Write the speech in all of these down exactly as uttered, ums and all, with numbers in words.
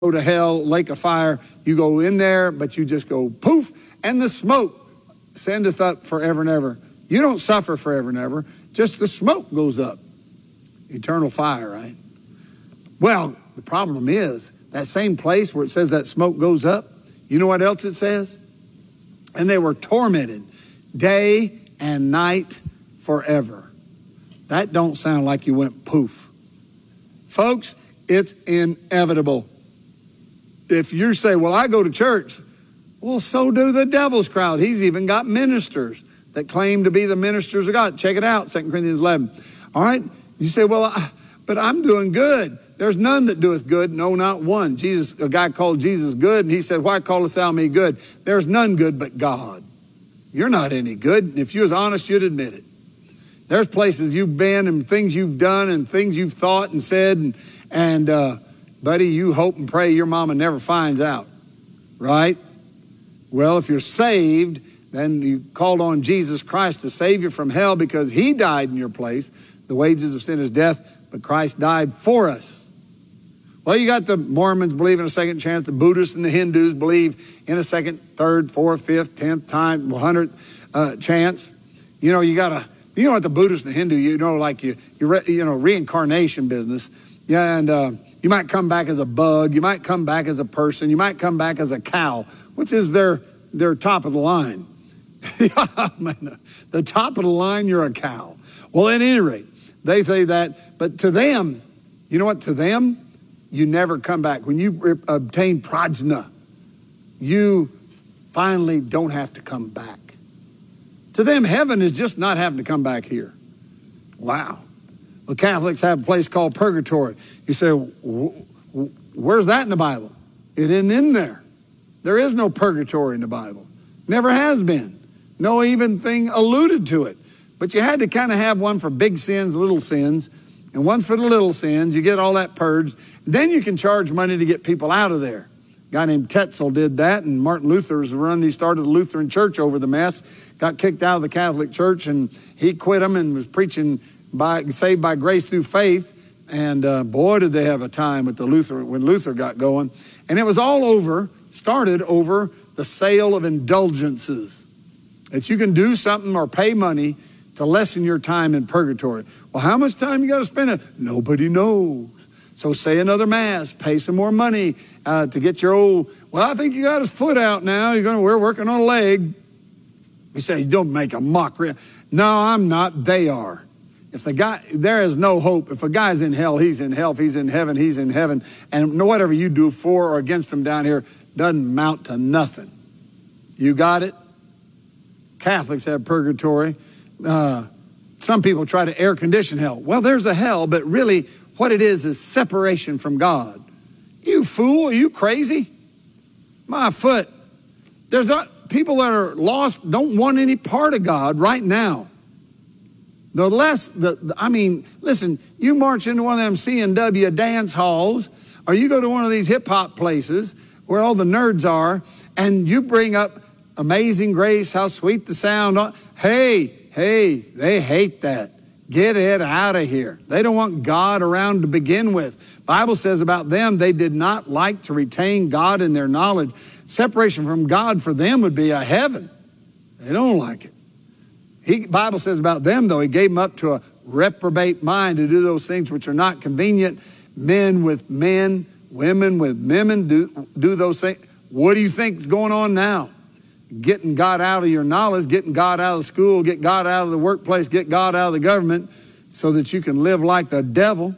go to hell, lake of fire. You go in there, but you just go poof, and the smoke sendeth up forever and ever. You don't suffer forever and ever. Just the smoke goes up. Eternal fire, right? Well, the problem is that same place where it says that smoke goes up, you know what else it says? And they were tormented day and night forever. That don't sound like you went poof. Folks, it's inevitable. If you say, well, I go to church, well, so do the devil's crowd. He's even got ministers that claim to be the ministers of God. Check it out, Second Corinthians eleven. All right? You say, well, I, but I'm doing good. There's none that doeth good, no, not one. Jesus, a guy called Jesus good, and he said, why callest thou me good? There's none good but God. You're not any good. If you was honest, you'd admit it. There's places you've been and things you've done and things you've thought and said, and, and uh, buddy, you hope and pray your mama never finds out, right? Well, if you're saved, then you called on Jesus Christ to save you from hell because he died in your place. The wages of sin is death, but Christ died for us. Well, you got the Mormons believe in a second chance. The Buddhists and the Hindus believe in a second, third, fourth, fifth, tenth time, hundredth uh, chance. You know, you got to, you know what the Buddhists and the Hindu, you know, like you, you, re, you know, reincarnation business. Yeah, and uh, you might come back as a bug. You might come back as a person. You might come back as a cow, which is their, their top of the line. The top of the line, you're a cow. Well, at any rate, they say that, but to them, you know what, to them, you never come back. When you obtain prajna, you finally don't have to come back. To them, heaven is just not having to come back here. Wow. Well, Catholics have a place called purgatory. You say, where's that in the Bible? It isn't in there. There is no purgatory in the Bible. Never has been. No even thing alluded to it. But you had to kind of have one for big sins, little sins, and one for the little sins. You get all that purged. Then you can charge money to get people out of there. A guy named Tetzel did that, and Martin Luther's run. He started the Lutheran Church over the mess, got kicked out of the Catholic Church, and he quit them and was preaching by saved by grace through faith. And uh, boy, did they have a time with the Luther when Luther got going. And it was all over, started over the sale of indulgences. That you can do something or pay money to lessen your time in purgatory. Well, how much time you got to spend it? Nobody knows. So say another mass, pay some more money uh, to get your old, well, I think you got his foot out now. You're going to, we're working on a leg. You say, don't make a mockery. No, I'm not. They are. If the guy, there is no hope. If a guy's in hell, he's in hell. If he's in heaven, he's in heaven. And whatever you do for or against him down here doesn't amount to nothing. You got it? Catholics have purgatory. Uh, some people try to air condition hell. Well, there's a hell, but really what it is is separation from God. You fool, are you crazy? My foot. There's not, people that are lost don't want any part of God right now. The less, the, the I mean, listen, you march into one of them C and W dance halls, or you go to one of these hip hop places where all the nerds are, and you bring up Amazing Grace, how sweet the sound. Hey, hey, they hate that. Get it out of here. They don't want God around to begin with. Bible says about them, they did not like to retain God in their knowledge. Separation from God for them would be a heaven. They don't like it. He, Bible says about them, though, he gave them up to a reprobate mind to do those things which are not convenient. Men with men, women with women do, do those things. What do you think is going on now? Getting God out of your knowledge, getting God out of the school, get God out of the workplace, get God out of the government so that you can live like the devil.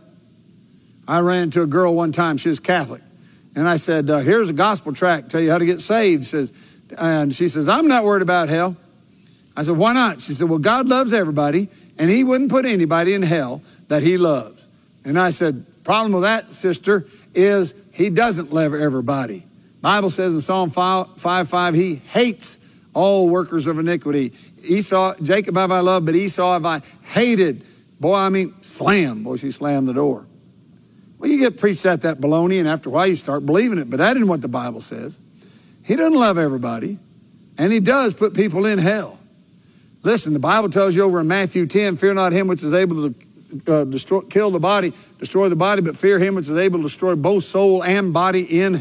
I ran into a girl one time, she was Catholic. And I said, uh, here's a gospel tract, tell you how to get saved. Says, and she says, I'm not worried about hell. I said, why not? She said, well, God loves everybody, and he wouldn't put anybody in hell that he loves. And I said, problem with that, sister, is he doesn't love everybody. Bible says in Psalm five five, he hates all workers of iniquity. Esau, Jacob have I loved, but Esau have I hated. Boy, I mean, slam. Boy, she slammed the door. Well, you get preached at that baloney, and after a while you start believing it. But that isn't what the Bible says. He doesn't love everybody, and he does put people in hell. Listen, the Bible tells you over in Matthew ten, fear not him which is able to uh, destroy, kill the body, destroy the body, but fear him which is able to destroy both soul and body in